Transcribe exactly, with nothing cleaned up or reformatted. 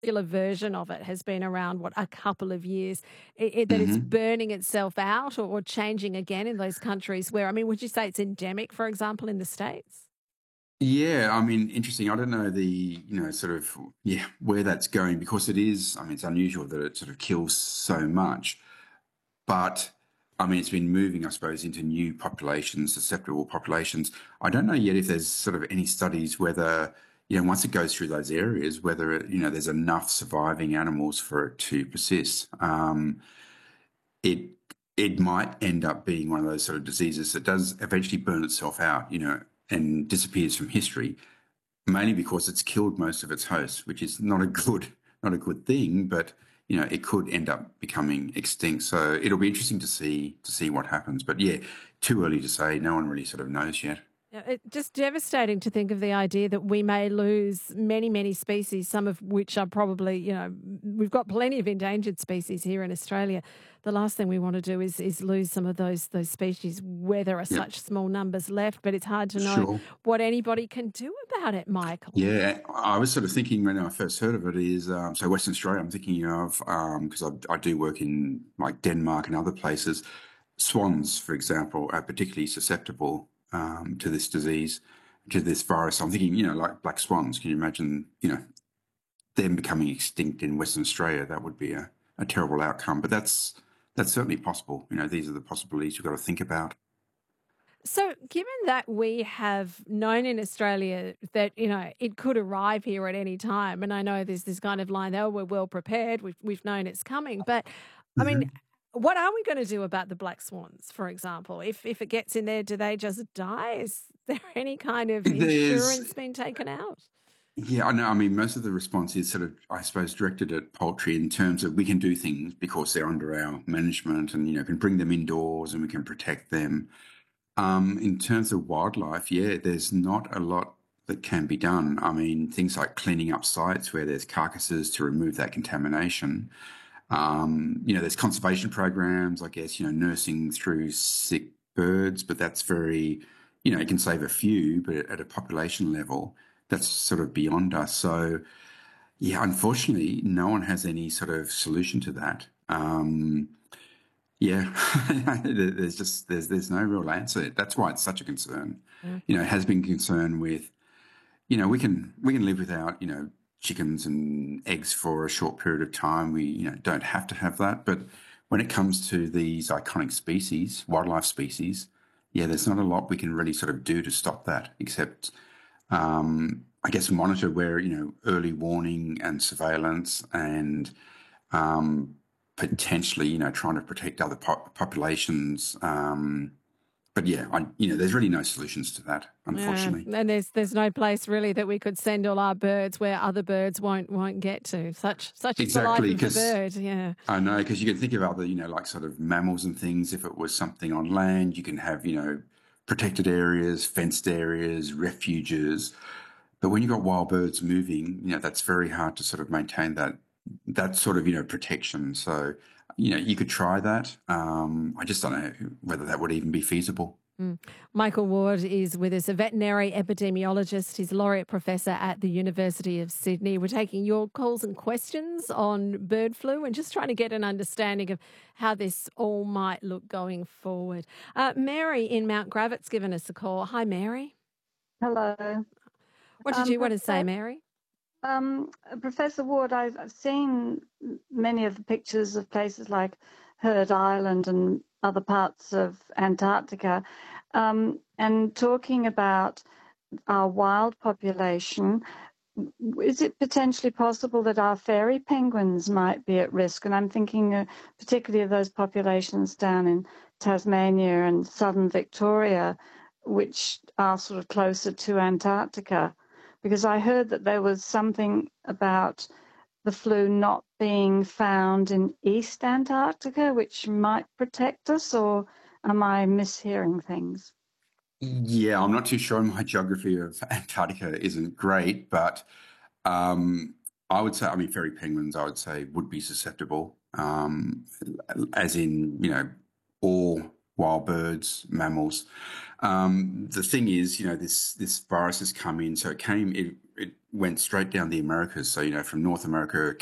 particular version of it has been around, what, a couple of years, i i that it's Hmm. burning itself out or or changing again in those countries where I mean, would you say it's endemic, for example, in the States? Yeah, I mean, interesting. I don't know the, you know, sort of, yeah, where that's going because it is, I mean, it's unusual that it sort of kills so much. But I mean, it's been moving, I suppose, into new populations, susceptible populations. I don't know yet if there's sort of any studies whether, you know, once it goes through those areas, whether, you know, there's enough surviving animals for it to persist. Um, it it might end up being one of those sort of diseases that does eventually burn itself out, you know, and disappears from history, mainly because it's killed most of its hosts, which is not a good not a good thing, but you know it could end up becoming extinct. So it'll be interesting to see to see what happens. But yeah, too early to say. No one really sort of knows yet. Yeah, it's just devastating to think of the idea that we may lose many, many species, some of which are probably, you know, m- we've got plenty of endangered species here in Australia. The last thing we want to do is is lose some of those those species where there are Yep, such small numbers left. But it's hard to know sure. what anybody can do about it, Michael. Yeah, I was sort of thinking when I first heard of it is um, so Western Australia. I'm thinking of because I, I do work in like Denmark and other places. Swans, for example, are particularly susceptible um, to this disease, to this virus. I'm thinking, you know, like black swans. Can you imagine, you know, them becoming extinct in Western Australia? That would be a, a terrible outcome. But that's that's certainly possible. You know, these are the possibilities you've got to think about. So, given that we have known in Australia that you know it could arrive here at any time, and I know there's this kind of line, "Oh, we're well prepared. We've we've known it's coming." But I mean, Mhm. what are we going to do about the black swans, for example? If if it gets in there, do they just die? Is there any kind of There's insurance being taken out? Yeah, I know. I mean, most of the response is sort of, I suppose, directed at poultry in terms of we can do things because they're under our management and, you know, can bring them indoors and we can protect them. Um, in terms of wildlife, yeah, there's not a lot that can be done. I mean, things like cleaning up sites where there's carcasses to remove that contamination. Um, you know, there's conservation programs, I guess, you know, nursing through sick birds, but that's very, you know, it can save a few, but at a population level, that's sort of beyond us. So, yeah, unfortunately, no one has any sort of solution to that. Um, yeah, there's just there's there's no real answer. That's why it's such a concern. Mm. You know, it has been concern with you know, we can we can live without, you know, chickens and eggs for a short period of time. We, you know, don't have to have that. But when it comes to these iconic species, wildlife species, yeah, there's not a lot we can really sort of do to stop that, except um, I guess monitor where, you know, early warning and surveillance and um, potentially, you know, trying to protect other pop- populations. Um, but yeah, I, you know, there's really no solutions to that, Yeah, unfortunately. and there's there's no place really that we could send all our birds where other birds won't won't get to. Such such is the life Exactly, of the because bird. Yeah. I know, because you can think of other, you know, like sort of mammals and things. If it was something on land, you can have, you know, protected areas, fenced areas, refuges. But when you've got wild birds moving, you know, that's very hard to sort of maintain that that sort of, you know, protection. So, you know, you could try that. Um, I just don't know whether that would even be feasible. Mm. Michael Ward is with us, a veterinary epidemiologist. He's laureate professor at the University of Sydney. We're taking your calls and questions on bird flu and just trying to get an understanding of how this all might look going forward. Uh, Mary in Mount Gravitt's given us a call. Hi, Mary. Hello. What did Um, you want to say, Profe- Mary? um, Professor Ward, I've, I've seen many of the pictures of places like Heard Island and other parts of Antarctica, um, and talking about our wild population. Is it potentially possible that our fairy penguins might be at risk? And I'm thinking uh, particularly of those populations down in Tasmania and southern Victoria, which are sort of closer to Antarctica. Because I heard that there was something about the flu not being found in East Antarctica, which might protect us, or am I mishearing things? Yeah, I'm not too sure. My geography of Antarctica isn't great, but um, I would say, I mean, fairy penguins, I would say, would be susceptible, um, as in, you know, all wild birds, mammals. Um, the thing is, you know, this this virus has come in, so it came. It, it went straight down the Americas. So, you know, from North America,